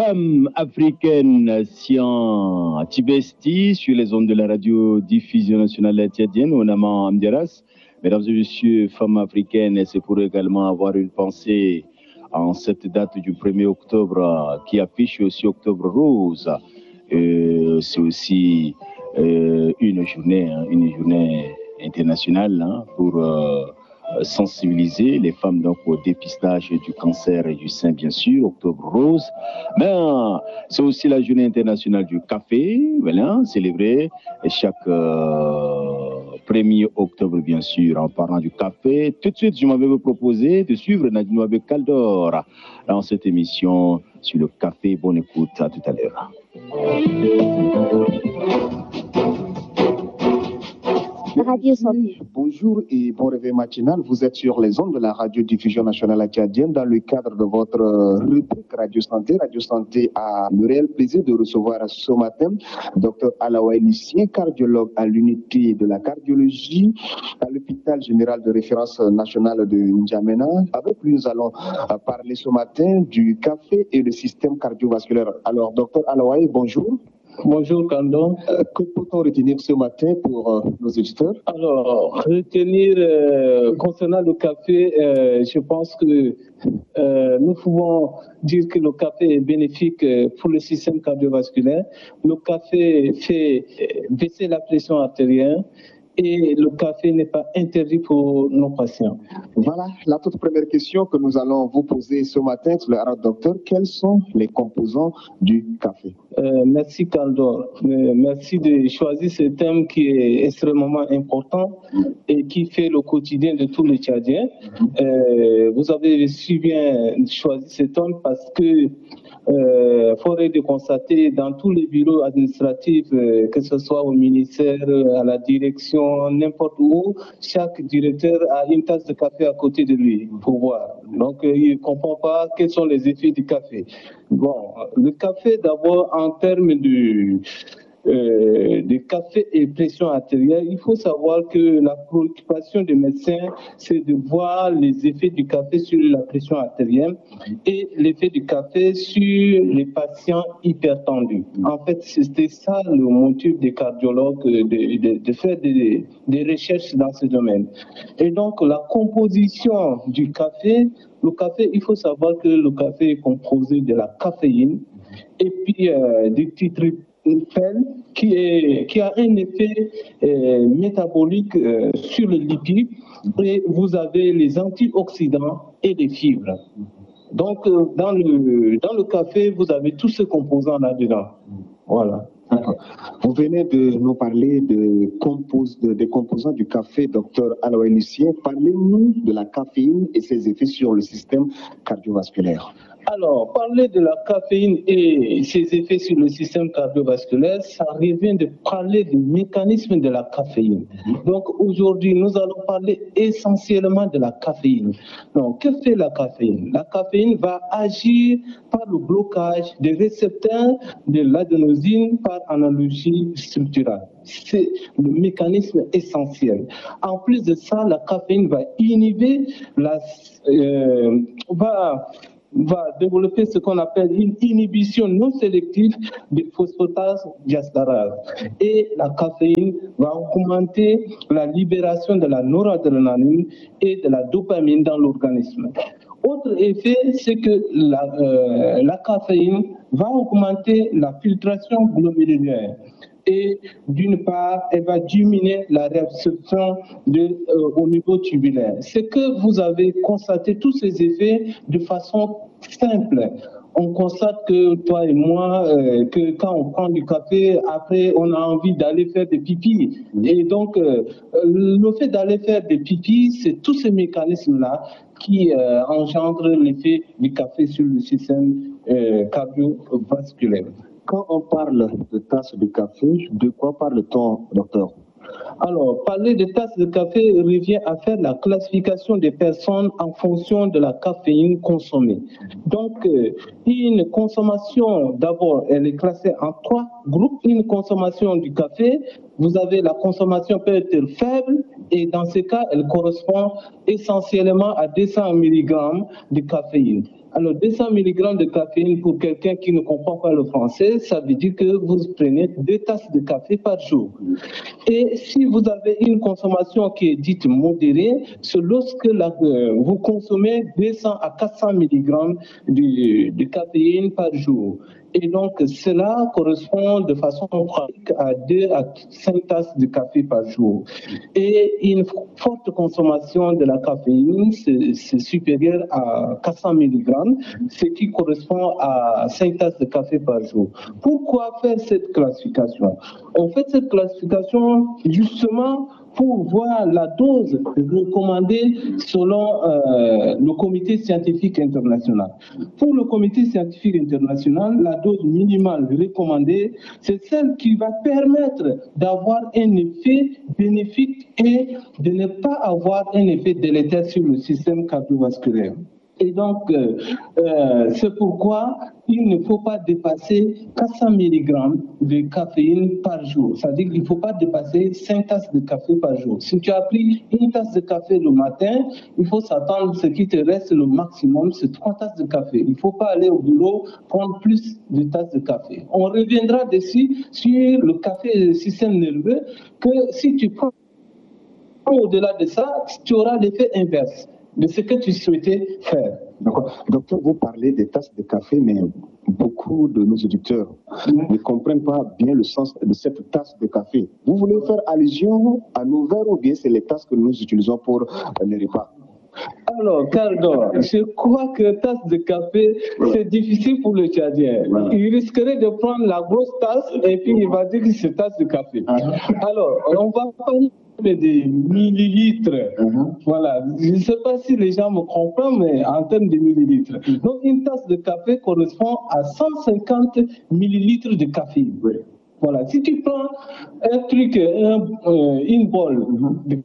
Femme africaine, Sian Tibesti, sur les ondes de la radio-diffusion nationale tchadienne, au Nama Amdiaras. Mesdames et messieurs, femmes africaines, c'est pour également avoir une pensée en cette date du 1er octobre qui affiche aussi Octobre Rose. C'est aussi une journée internationale pour sensibiliser les femmes donc au dépistage du cancer et du sein, bien sûr, Octobre Rose. Mais c'est aussi la journée internationale du café, voilà, célébrée chaque 1er octobre, bien sûr, en parlant du café. Tout de suite, je m'avais proposé de suivre Nadine Wabe Kaldor dans cette émission sur le café. Bonne écoute, à tout à l'heure. Radio Santé. Bonjour et bon réveil matinal. Vous êtes sur les ondes de la radio-diffusion nationale acadienne dans le cadre de votre rubrique Radio Santé. Radio Santé a le réel plaisir de recevoir ce matin Dr Alaouaye Lucien, cardiologue à l'unité de la cardiologie à l'hôpital général de référence national de N'Djamena. Avec lui, nous allons parler ce matin du café et le système cardiovasculaire. Alors, Dr Alaouaye, bonjour. Bonjour Kandon. Que peut-on retenir ce matin pour nos auditeurs? Alors, retenir concernant le café, je pense que nous pouvons dire que le café est bénéfique pour le système cardiovasculaire. Le café fait baisser la pression artérielle. Et le café n'est pas interdit pour nos patients. Voilà la toute première question que nous allons vous poser ce matin sur le docteur. Quels sont les composants du café? Merci Kaldor. Merci de choisir ce thème qui est extrêmement important et qui fait le quotidien de tous les Tchadiens. Vous avez si bien choisi ce thème parce que faudrait de constater dans tous les bureaux administratifs, que ce soit au ministère, à la direction, n'importe où, chaque directeur a une tasse de café à côté de lui pour boire. Donc, il ne comprend pas quels sont les effets du café. Bon, le café, d'abord, en termes de café et pression artérielle, il faut savoir que la préoccupation des médecins, c'est de voir les effets du café sur la pression artérielle et l'effet du café sur les patients hypertendus. En fait, c'était ça le motif des cardiologues de faire des recherches dans ce domaine. Et donc, la composition du café, le café, il faut savoir que le café est composé de la caféine et puis du tryptophane qui a un effet métabolique sur le lipide, et vous avez les antioxydants et les fibres. Donc, dans le café, vous avez tous ces composants là-dedans. Voilà. Vous venez de nous parler des composants du café, docteur Alaouaye Lucien. Parlez-nous de la caféine et ses effets sur le système cardiovasculaire. Alors, parler de la caféine et ses effets sur le système cardiovasculaire, ça revient de parler du mécanisme de la caféine. Donc, aujourd'hui, nous allons parler essentiellement de la caféine. Donc, que fait la caféine? La caféine va agir par le blocage des récepteurs de l'adénosine par analogie structurale. C'est le mécanisme essentiel. En plus de ça, la caféine va inhiber va développer ce qu'on appelle une inhibition non sélective des phosphatases diastérase. Et la caféine va augmenter la libération de la noradrénaline et de la dopamine dans l'organisme. Autre effet, c'est que la caféine va augmenter la filtration glomérulaire. Et d'une part, elle va diminuer la réabsorption au niveau tubulaire. C'est que vous avez constaté tous ces effets de façon simple. On constate que toi et moi, que quand on prend du café, après on a envie d'aller faire des pipis. Et donc, le fait d'aller faire des pipis, c'est tous ces mécanismes-là qui engendrent l'effet du café sur le système cardiovasculaire. Quand on parle de tasse de café, de quoi parle-t-on, docteur? Alors, parler de tasses de café revient à faire la classification des personnes en fonction de la caféine consommée. Donc, une consommation, d'abord, elle est classée en 3 groupes. Une consommation du café, vous avez la consommation peut être faible, et dans ce cas, elle correspond essentiellement à 200 mg de caféine. Alors, 200 mg de caféine pour quelqu'un qui ne comprend pas le français, ça veut dire que vous prenez 2 tasses de café par jour. Et si vous avez une consommation qui est dite modérée, c'est lorsque vous consommez 200 à 400 mg de caféine par jour. Et donc, cela correspond de façon pratique à 2 à 5 tasses de café par jour. Et une forte consommation de la caféine, c'est supérieur à 400 mg, ce qui correspond à 5 tasses de café par jour. Pourquoi faire cette classification? On fait cette classification justement pour voir la dose recommandée selon le comité scientifique international. Pour le comité scientifique international, la dose minimale recommandée, c'est celle qui va permettre d'avoir un effet bénéfique et de ne pas avoir un effet délétère sur le système cardiovasculaire. Et donc, c'est pourquoi il ne faut pas dépasser 400 mg de caféine par jour. C'est-à-dire qu'il ne faut pas dépasser 5 tasses de café par jour. Si tu as pris une tasse de café le matin, il faut s'attendre, ce qui te reste le maximum, c'est 3 tasses de café. Il ne faut pas aller au bureau prendre plus de tasses de café. On reviendra dessus sur le café et le système nerveux, que si tu prends au-delà de ça, tu auras l'effet inverse de ce que tu souhaitais faire. D'accord. Docteur, vous parlez des tasses de café, mais beaucoup de nos auditeurs ne comprennent pas bien le sens de cette tasse de café. Vous voulez faire allusion à nos verres ou bien c'est les tasses que nous utilisons pour les repas? Alors, Cardor, je crois que tasse de café, c'est difficile pour le Tchadien. Il risquerait de prendre la grosse tasse et puis il va dire que c'est tasse de café. Alors, on va parler des millilitres. Voilà. Je ne sais pas si les gens me comprennent, mais en termes de millilitres. Donc, une tasse de café correspond à 150 millilitres de café. Voilà. Si tu prends un truc, une bol de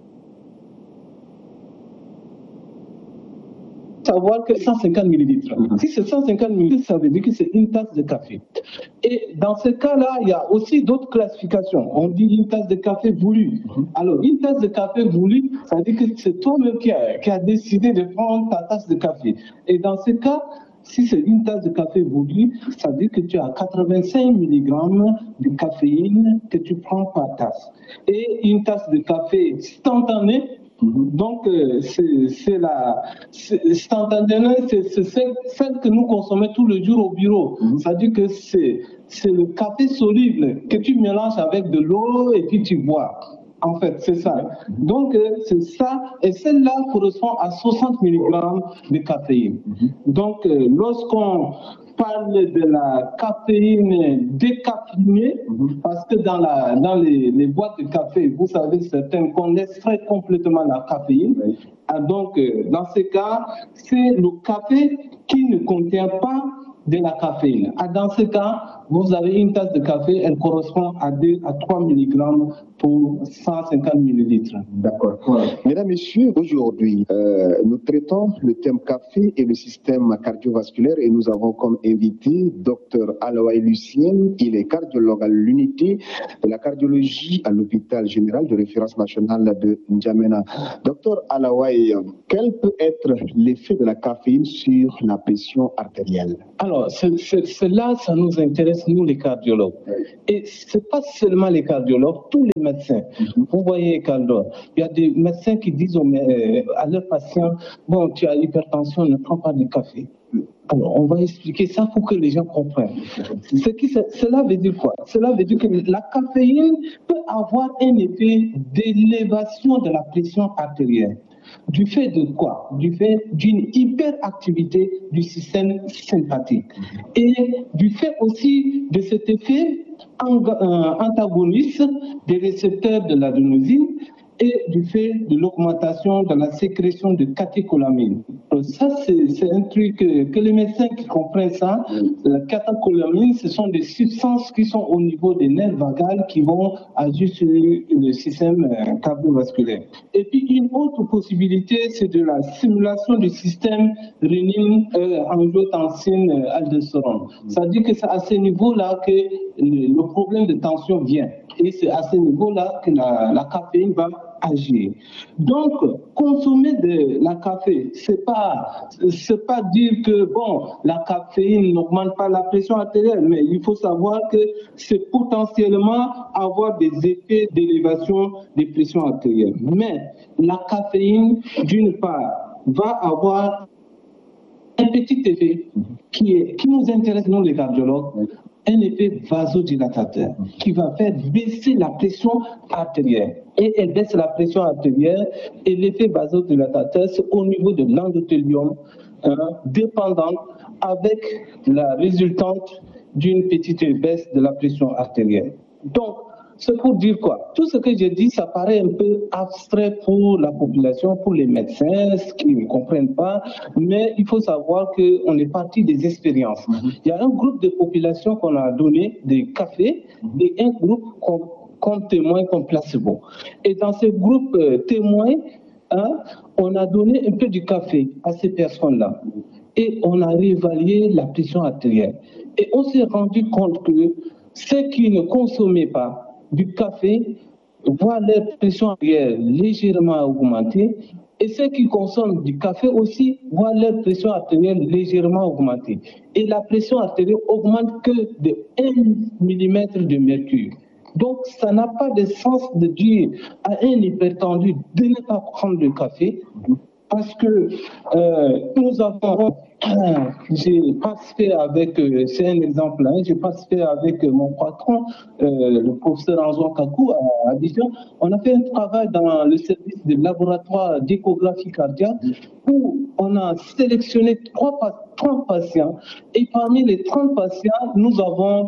savoir que 150 millilitres. Si c'est 150 millilitres, ça veut dire que c'est une tasse de café. Et dans ce cas-là, il y a aussi d'autres classifications. On dit une tasse de café voulue. Alors, une tasse de café voulue, ça veut dire que c'est toi-même qui a décidé de prendre ta tasse de café. Et dans ce cas, si c'est une tasse de café voulue, ça veut dire que tu as 85 mg de caféine que tu prends par tasse. Et une tasse de café instantanée, donc, c'est instantanément, c'est celle que nous consommons tous les jours au bureau. C'est-à-dire que c'est le café soluble que tu mélanges avec de l'eau et puis tu bois. En fait, c'est ça. Donc, c'est ça. Et celle-là correspond à 60 mg de caféine. Donc, lorsqu'on parle de la caféine décaféinée, parce que dans les boîtes de café, vous savez, certaines qu'on extrait complètement la caféine. Donc, dans ce cas, c'est le café qui ne contient pas de la caféine. Dans ce cas, vous avez une tasse de café, elle correspond à 2 à 3 mg pour 150 millilitres. D'accord. Voilà. Mesdames, Messieurs, aujourd'hui, nous traitons le thème café et le système cardiovasculaire et nous avons comme invité Dr Alaouaye Lucien. Il est cardiologue à l'unité de la cardiologie à l'hôpital général de référence nationale de N'Djamena. Dr Alaouaye, quel peut être l'effet de la caféine sur la pression artérielle? Alors, cela, ça nous intéresse, nous les cardiologues. Et ce n'est pas seulement les cardiologues, tous les médecins. Vous voyez, Caldor, il y a des médecins qui disent à leurs patients, bon, tu as l'hypertension, ne prends pas de café. Alors, on va expliquer ça pour que les gens comprennent. Cela veut dire quoi? Cela veut dire que la caféine peut avoir un effet d'élévation de la pression artérielle. Du fait de quoi? Du fait d'une hyperactivité du système sympathique. Et du fait aussi de cet effet antagoniste des récepteurs de l'adénosine et du fait de l'augmentation de la sécrétion de catécholamine. Donc ça, c'est un truc que les médecins qui comprennent ça, la catécholamine, ce sont des substances qui sont au niveau des nerfs vagales qui vont agir sur le système cardiovasculaire. Et puis une autre possibilité, c'est de la stimulation du système rénine, angiotensine, aldostérone. C'est-à-dire que c'est à ce niveau-là que le problème de tension vient. Et c'est à ce niveau-là que la caféine va agir. Donc, consommer de la café, c'est pas dire que bon, la caféine n'augmente pas la pression artérielle, mais il faut savoir que c'est potentiellement avoir des effets d'élévation des pressions artérielles. Mais la caféine, d'une part, va avoir un petit effet qui nous intéresse, nous les cardiologues, un effet vasodilatateur qui va faire baisser la pression artérielle. Et elle baisse la pression artérielle et l'effet vasodilatateur, c'est au niveau de l'endothélium, dépendant avec la résultante d'une petite baisse de la pression artérielle. Donc, c'est pour dire quoi? Tout ce que j'ai dit, ça paraît un peu abstrait pour la population, pour les médecins, ce qui ne comprennent pas, mais il faut savoir qu'on est parti des expériences. Il y a un groupe de population qu'on a donné des cafés et un groupe comme témoin, comme placebo. Et dans ce groupe témoin, on a donné un peu du café à ces personnes-là et on a réévalué la pression artérielle. Et on s'est rendu compte que ceux qui ne consommaient pas du café voient leur pression artérielle légèrement augmenter et ceux qui consomment du café aussi voient leur pression artérielle légèrement augmenter. Et la pression artérielle augmente que de 1 mm de mercure. Donc, ça n'a pas de sens de dire à un hypertendu de ne pas prendre le café parce que nous avons... J'ai participé avec, c'est un exemple, j'ai participé avec mon patron, le professeur Anzouan Kakou à Abidjan. On a fait un travail dans le service de laboratoire d'échographie cardiaque où on a sélectionné 30 patients et parmi les 30 patients, nous avons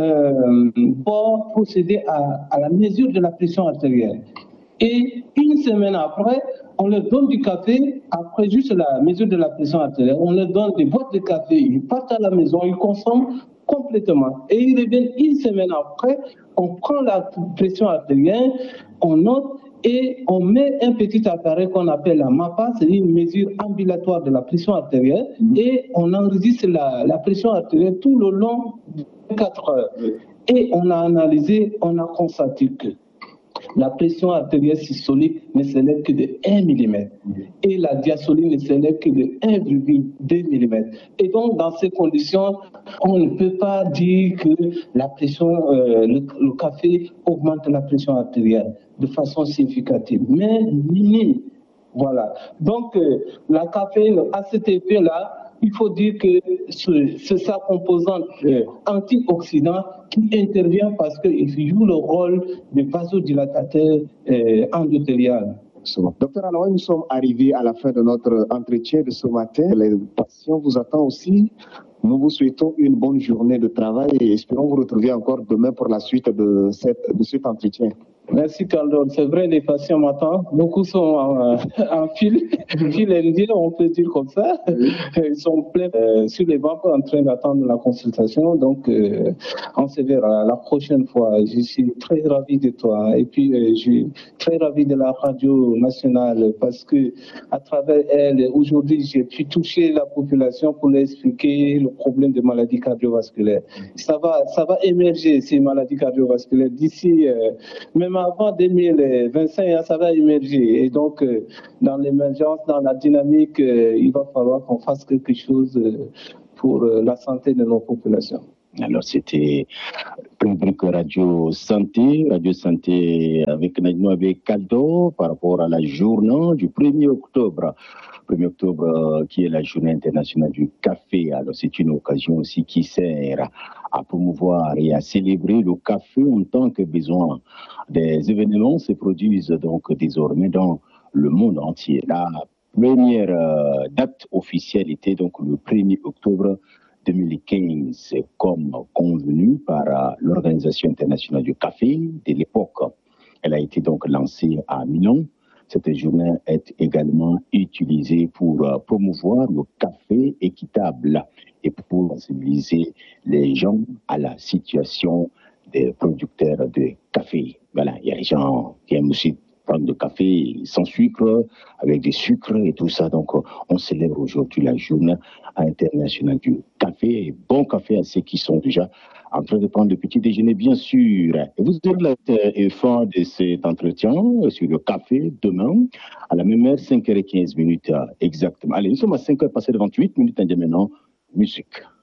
procédé à la mesure de la pression artérielle. Et une semaine après, on leur donne du café, après juste la mesure de la pression artérielle, on leur donne des boîtes de café, ils partent à la maison, ils consomment complètement. Et ils reviennent une semaine après, on prend la pression artérielle, on note et on met un petit appareil qu'on appelle la MAPA, c'est une mesure ambulatoire de la pression artérielle, et on enregistre la pression artérielle tout le long de 4 heures. Et on a analysé, on a constaté que la pression artérielle systolique ne s'élève que de 1 mm et la diastolique ne s'élève que de 1,2 mm. Et donc, dans ces conditions, on ne peut pas dire que la pression, le café augmente la pression artérielle de façon significative, mais minime. Voilà. Donc, la caféine a cet effet-là. Il faut dire que c'est sa composante antioxydant qui intervient parce qu'il joue le rôle de vasodilatateur endothélial. Docteur Alaoui, nous sommes arrivés à la fin de notre entretien de ce matin. Les patients vous attendent aussi. Nous vous souhaitons une bonne journée de travail et espérons vous retrouver encore demain pour la suite de cet entretien. Merci Carlo. C'est vrai, les patients m'attendent. Beaucoup sont en file indien, on peut dire comme ça. Ils sont pleins sur les bancs en train d'attendre la consultation. Donc, on se verra la prochaine fois. Je suis très ravi de toi. Et puis, je suis très ravi de la radio nationale parce que à travers elle, aujourd'hui, j'ai pu toucher la population pour leur expliquer le problème des maladies cardiovasculaires. Ça va émerger, ces maladies cardiovasculaires. D'ici, même avant 2025, ça va émerger. Et donc, dans l'émergence, dans la dynamique, il va falloir qu'on fasse quelque chose pour la santé de nos populations. Alors, c'était rubrique Radio Santé avec Naïmo avec Caldo par rapport à la journée du 1er octobre. 1er octobre qui est la journée internationale du café. Alors, c'est une occasion aussi qui sert à promouvoir et à célébrer le café en tant que besoin. Des événements se produisent donc désormais dans le monde entier. La première date officielle était donc le 1er octobre 2015, comme convenu par l'Organisation internationale du café de l'époque. Elle a été donc lancée à Milan. Cette journée est également utilisée pour promouvoir le café équitable et pour sensibiliser les gens à la situation des producteurs de café. Voilà, il y a des gens qui aiment aussi prendre de café sans sucre, avec des sucres et tout ça. Donc, on célèbre aujourd'hui la journée internationale du café. Et bon café à ceux qui sont déjà en train de prendre le petit déjeuner, bien sûr. Et vous aurez la fin de cet entretien sur le café demain, à la même heure, 5h15 exactement. Allez, nous sommes à 5h passées de 28 minutes, maintenant, musique.